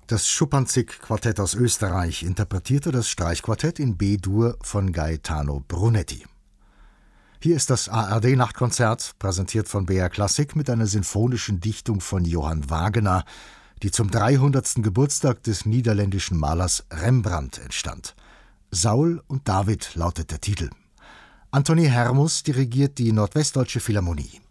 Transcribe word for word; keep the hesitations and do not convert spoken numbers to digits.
Das Schuppanzig-Quartett aus Österreich interpretierte das Streichquartett in B-Dur von Gaetano Brunetti. Hier ist das A R D-Nachtkonzert, präsentiert von B R Klassik mit einer sinfonischen Dichtung von Johann Wagener, die zum dreihundertsten Geburtstag des niederländischen Malers Rembrandt entstand. Saul und David lautet der Titel. Anthony Hermus dirigiert die Nordwestdeutsche Philharmonie.